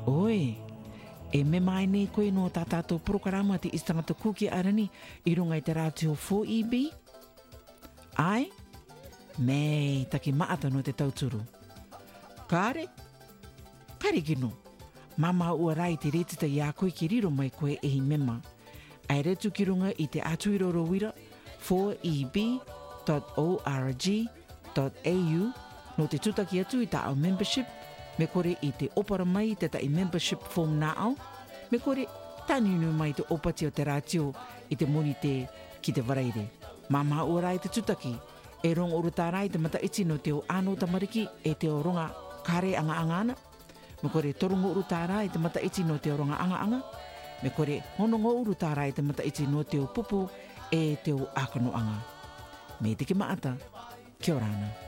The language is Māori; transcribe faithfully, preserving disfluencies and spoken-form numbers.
Oi, e me mai nei koe no tātātou programa te istangata kuki arani i runga i te radio four E B? Ai? Mei, taki maata no te tauturu. Kāre? Kare kino. Mama ua rai te retita i a koe ki riro mai koe e hi mema. Ai retu ki runga i te atuiroro wira four E B dot org dot A U no te tutaki atu i ta au membership me kore i te opara mai te ta i membership form na au me kore taninu mai te opati o te ratio i te moni te ki te waraire. Mama ua rai te tutaki e rong uru tā rai te mata iti no te o ano tamariki e te o ronga kare anga anga ana. Me kore torongo uru tā rai te mata iti no te o ronga anga anga. Me kore honongo uru tā rai te mata iti no te o pupu e te o akano anga. Me te ki maata, kia orana.